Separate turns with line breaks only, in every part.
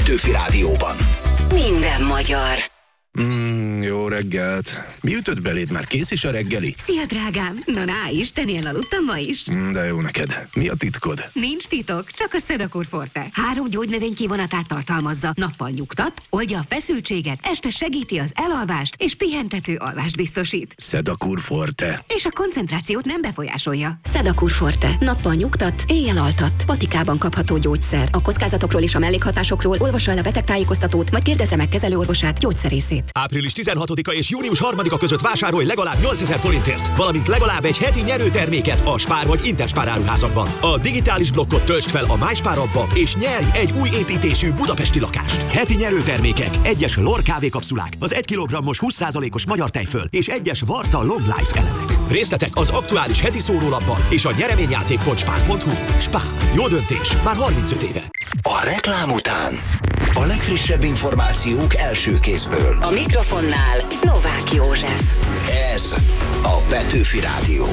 Petőfi Rádióban.
Minden magyar.
Jó reggelt. Mi ütött beléd? Már kész is a reggeli?
Szia, drágám! Na, istenien aludtam ma is.
De jó neked. Mi a titkod?
Nincs titok, csak a Sedakur Forte. 3 gyógynövény kivonatát tartalmazza. Nappal nyugtat, oldja a feszültséget, este segíti az elalvást, és pihentető alvást biztosít.
Sedakur Forte.
És a koncentrációt nem befolyásolja. Sedakur Forte. Nappal nyugtat, éjjel altat. Patikában kapható gyógyszer. A kockázatokról és a mellékhatásokról olvassa el a betegtájékoztatót, vagy kérdezze meg kezelőorvosát, gyógyszerészét.
Április 16-a és június 3-a között vásárolj legalább 8000 forintért, valamint legalább egy heti nyerőterméket a Spár vagy Interspár áruházakban. A digitális blokkot töltsd fel a MySpár appba, és nyerj egy új építésű budapesti lakást. Heti nyerőtermékek, egyes Lor kávékapszulák, az 1 kg-os 20%-os magyar tejföl és egyes Varta Long Life elemek. Részletek az aktuális heti szórólapban és a nyereményjátékon spár.hu. Spár. Jó döntés. Már 35 éve.
A reklám után a legfrissebb információk első kézből.
A mikrofonnál Novák József.
Ez a Petőfi Rádió.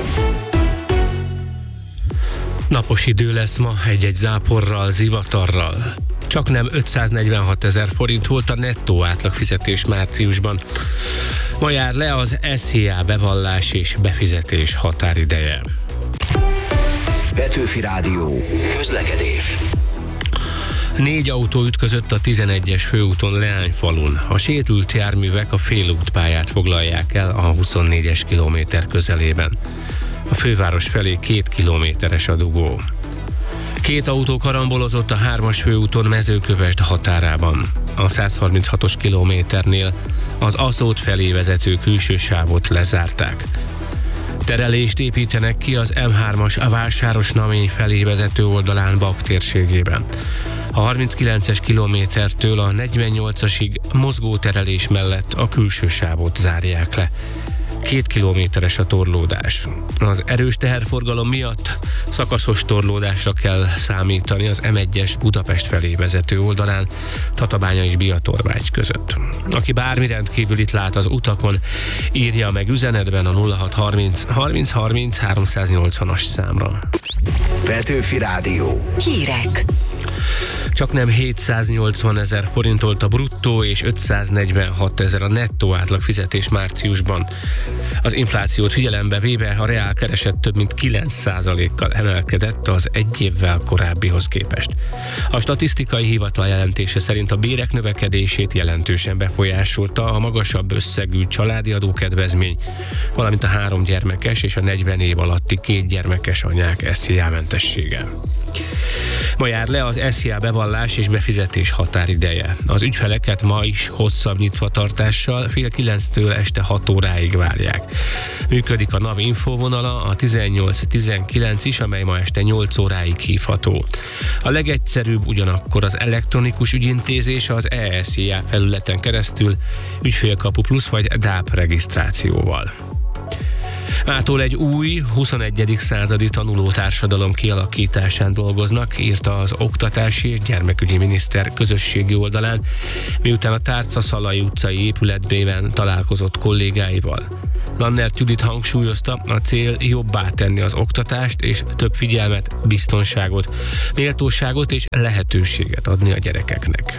Napos idő lesz ma, egy-egy záporral, zivatarral. Csaknem 546 000 forint volt a nettó átlagfizetés márciusban. Ma jár le az SZIA bevallás és befizetés határideje.
Petőfi Rádió. Közlekedés.
4 autó ütközött a 11-es főúton Leányfalun. A sérült járművek a félútpályát foglalják el a 24-es kilométer közelében. A főváros felé 2 kilométeres a dugó. 2 autó karambolozott a 3-as főúton Mezőkövesd határában. A 136-os kilométernél az Aszód felé vezető külső sávot lezárták. Terelést építenek ki az M3-as a Vásáros-Namény felé vezető oldalán Bak térségében. A 39-es kilométertől a 48-asig mozgóterelés mellett a külső sávot zárják le. 2 kilométeres a torlódás. Az erős teherforgalom miatt szakaszos torlódásra kell számítani az M1-es Budapest felé vezető oldalán, Tatabánya és Biatorvágy között. Aki bármi rendkívülit lát az utakon, írja meg üzenetben a 0630 30 30 380-as számra.
Petőfi Rádió.
Hírek.
Csaknem 780 000 forint volt a bruttó és 546 000 a nettó átlagfizetés márciusban. Az inflációt figyelembe véve a reálkereset több mint 9%-kal emelkedett az egy évvel korábbihoz képest. A statisztikai hivatal jelentése szerint a bérek növekedését jelentősen befolyásolta a magasabb összegű családi adókedvezmény, valamint a 3 gyermekes és a 40 év alatti 2 gyermekes anyák SZIA mentessége. Ma jár le az SZIA bevallás és befizetés határideje. Az ügyfeleket ma is hosszabb nyitvatartással fél 9-től este 6 óráig várják. Működik a NAV infóvonala, a 18-19 is, amely ma este 8 óráig hívható. A legegyszerűbb ugyanakkor az elektronikus ügyintézés az e-SZIA felületen keresztül, ügyfélkapu plusz vagy DÁP regisztrációval. Mától egy új, 21. századi tanulótársadalom kialakításán dolgoznak, írta az Oktatási és Gyermekügyi Miniszter közösségi oldalán, miután a Tárca-Szalai utcai épületben találkozott kollégáival. Lannert Judit hangsúlyozta, a cél jobbá tenni az oktatást és több figyelmet, biztonságot, méltóságot és lehetőséget adni a gyerekeknek.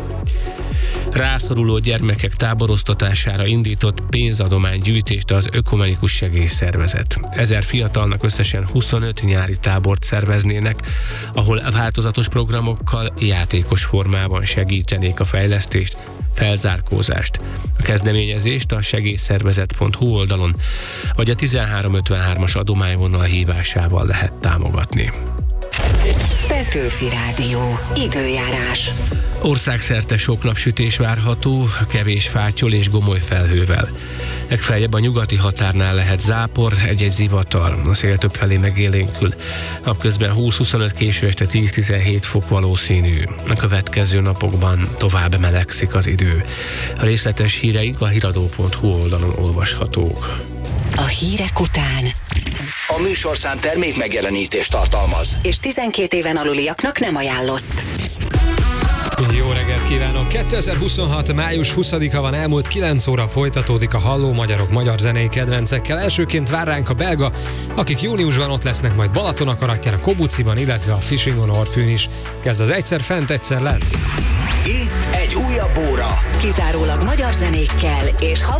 Rászoruló gyermekek táboroztatására indított pénzadománygyűjtést az Ökumenikus Segélyszervezet. 1000 fiatalnak összesen 25 nyári tábort szerveznének, ahol változatos programokkal játékos formában segítenék a fejlesztést, felzárkózást. A kezdeményezést a segélyszervezet.hu oldalon vagy a 1353-as adományvonal hívásával lehet támogatni.
Petőfi Rádió. Időjárás.
Országszerte sok napsütés várható, kevés fátyol és gomoly felhővel. Legfeljebb a nyugati határnál lehet zápor, egy-egy zivatar, a szél többfelé megélénkül. Napközben 20-25, késő este 10-17 fok valószínű. A következő napokban tovább melegszik az idő. A részletes híreink a hiradó.hu oldalon olvashatók.
A hírek után
A műsorszám termék megjelenítést tartalmaz,
és 12 éven aluliaknak nem ajánlott.
Jó reggelt kívánok! 2026. május 20-a van, elmúlt 9 óra folytatódik a Halló Magyarok magyar zenei kedvencekkel. Elsőként vár ránk a belga, akik júniusban ott lesznek majd Balatonakaratján, a Kobuciban, illetve a Fishing on Orfűn is. Kezd az egyszer fent, egyszer lent.
Itt egy újabb óra.
Kizárólag magyar zenékkel és